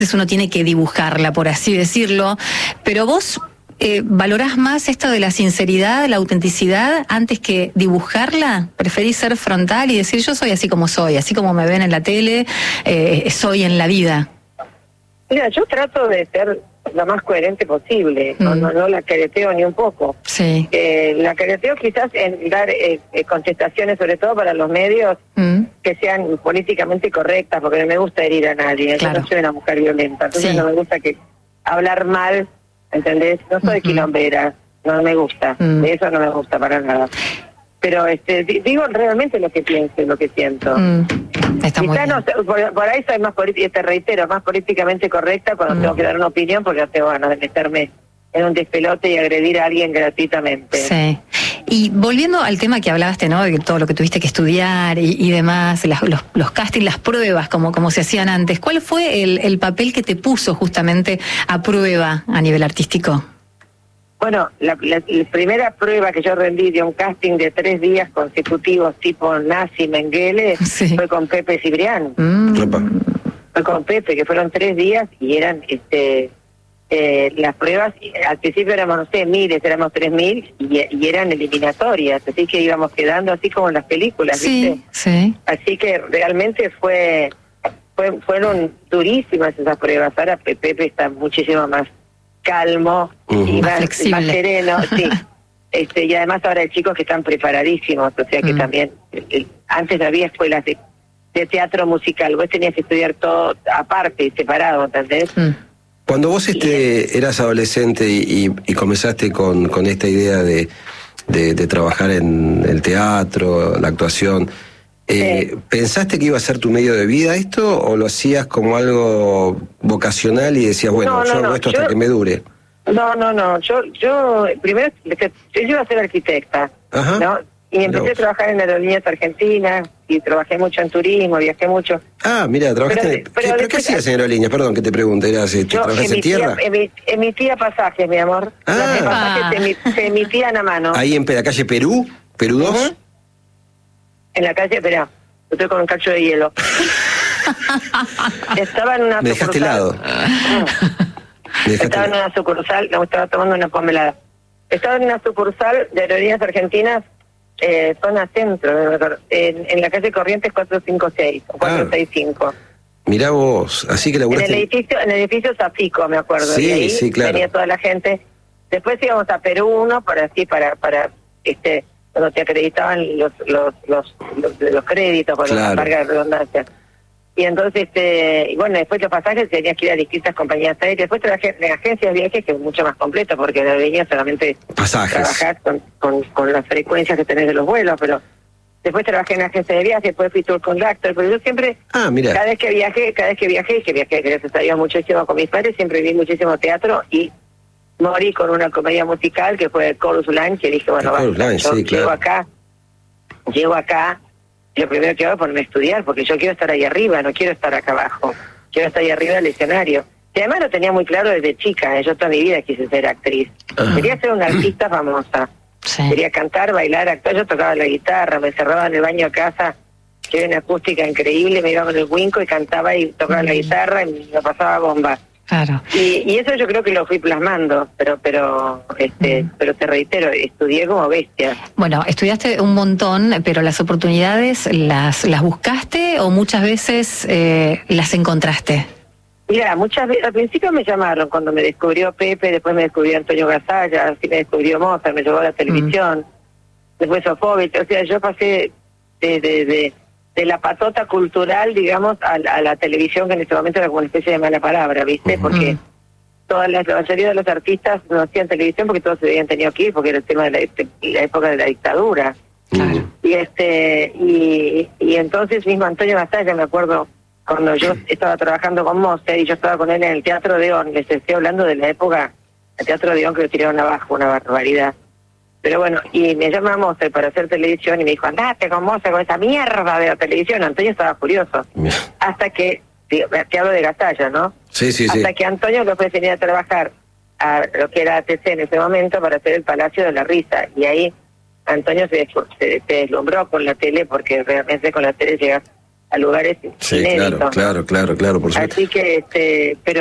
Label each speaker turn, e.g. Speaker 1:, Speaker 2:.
Speaker 1: uno tiene que dibujarla, por así decirlo, pero vos ¿valorás más esto de la sinceridad, la autenticidad, antes que dibujarla? ¿Preferís ser frontal y decir yo soy así como soy, así como me ven en la tele, soy en la vida?
Speaker 2: Mira, yo trato de ser lo más coherente posible, no la careteo ni un poco.
Speaker 1: Sí.
Speaker 2: La careteo quizás en dar contestaciones, sobre todo para los medios, que sean políticamente correctas, porque no me gusta herir a nadie. Claro. Yo no soy una mujer violenta, entonces no me gusta hablar mal, ¿entendés? No soy quilombera, no me gusta, eso no me gusta para nada. Pero digo realmente lo que pienso y lo que siento.
Speaker 1: Está muy bien.
Speaker 2: No, por ahí soy más te reitero, más políticamente correcta cuando tengo que dar una opinión, porque no tengo ganas de meterme en un despelote y agredir a alguien gratuitamente.
Speaker 1: Sí. Y volviendo al tema que hablaste, ¿no? De todo lo que tuviste que estudiar y demás, los castings, las pruebas, como se hacían antes. ¿Cuál fue el papel que te puso justamente a prueba a nivel artístico?
Speaker 2: Bueno, la primera prueba que yo rendí de un casting de 3 días consecutivos tipo Nazi Mengele fue con Pepe Cibrián. Fue con Pepe, que fueron 3 días y eran las pruebas, al principio éramos, no sé, miles, éramos 3.000 y eran eliminatorias, así que íbamos quedando así como en las películas, ¿viste?
Speaker 1: Sí.
Speaker 2: Así que realmente fueron durísimas esas pruebas. Ahora Pepe está muchísimo más calmo y más sereno, sí. Y además ahora hay chicos que están preparadísimos, o sea que también, antes había escuelas de teatro musical, vos tenías que estudiar todo aparte, separado, ¿entendés?
Speaker 3: Cuando vos eras adolescente y comenzaste con esta idea de trabajar en el teatro, la actuación, ¿pensaste que iba a ser tu medio de vida esto o lo hacías como algo vocacional y decías, bueno, yo hago esto hasta que me dure?
Speaker 2: No, yo primero yo iba a ser arquitecta, ¿no? Y empecé a trabajar en aerolíneas argentinas y trabajé mucho en turismo, viajé mucho.
Speaker 3: Ah, mira, trabajaste... ¿Pero qué hacías en aerolíneas? Perdón que te pregunte, ¿trabajaste en tierra?
Speaker 2: Emitía pasajes, mi amor. Los pasajes se emitían a mano.
Speaker 3: ¿Ahí en la calle Perú? ¿Perú 2?
Speaker 2: En la calle, espera, estoy con un cacho de hielo. Estaba en una
Speaker 3: me dejaste helado.
Speaker 2: Estaba en una sucursal, no, estaba tomando una pomelada. Estaba en una sucursal de aerolíneas argentinas, zona centro, en la calle Corrientes 456 o 465.
Speaker 3: Mirá vos, así que laburaste...
Speaker 2: En el edificio Zafico, me acuerdo.
Speaker 3: Sí,
Speaker 2: y ahí
Speaker 3: claro.
Speaker 2: Venía toda la gente. Después íbamos a Perú 1 para cuando te acreditaban los créditos con la carga de redundancia. Y entonces, y bueno, después los pasajes tenías que ir a distintas compañías aéreas. Después trabajé en agencias de viajes, que es mucho más completo, porque en la aerolínea solamente trabajás con las frecuencias que tenés de los vuelos, pero después trabajé en agencias de viajes, después fui tour conductor, pero yo siempre, cada vez que viajé, gracias a Dios muchísimo con mis padres, siempre vi muchísimo teatro y morí con una comedia musical que fue Chorus Line, que dije, bueno, llego acá, lo primero que hago es ponerme a estudiar, porque yo quiero estar ahí arriba, no quiero estar acá abajo, quiero estar ahí arriba del escenario. Y además lo tenía muy claro desde chica, yo toda mi vida quise ser actriz. Quería ser una artista famosa, quería cantar, bailar, actuar. Yo tocaba la guitarra, me cerraba en el baño a casa, que era una acústica increíble, me iba con el Winco y cantaba y tocaba la guitarra y me pasaba bomba.
Speaker 1: Claro.
Speaker 2: Y eso yo creo que lo fui plasmando, pero te reitero, estudié como bestia.
Speaker 1: Bueno, estudiaste un montón, pero las oportunidades las buscaste o muchas veces las encontraste.
Speaker 2: Mira, muchas veces, al principio me llamaron cuando me descubrió Pepe, después me descubrió Antonio Gasalla, así me descubrió Mozart, me llevó a la televisión, después Sofovich, o sea, yo pasé de la patota cultural, digamos, a la televisión, que en este momento era como una especie de mala palabra, ¿viste? Porque la mayoría de los artistas no hacían televisión porque todos se habían tenido que ir, porque era el tema de la época de la dictadura. Y entonces mismo Antonio Gasalla, me acuerdo, cuando yo estaba trabajando con Mozart y yo estaba con él en el Teatro Odeón, les estoy hablando de la época, el Teatro Odeón, que lo tiraron abajo, una barbaridad. Pero bueno, y me llama Mozart para hacer televisión y me dijo, andate con Mozart, con esa mierda de la televisión. Antonio estaba furioso. Hasta que, te hablo de Gasalla, ¿no?
Speaker 3: Sí.
Speaker 2: Hasta que Antonio lo fue venir a trabajar a lo que era ATC en ese momento para hacer el Palacio de la Risa. Y ahí Antonio se deslumbró con la tele, porque realmente con la tele llegas a lugares
Speaker 3: Sí,
Speaker 2: inéditos.
Speaker 3: claro, por supuesto.
Speaker 2: Así que, pero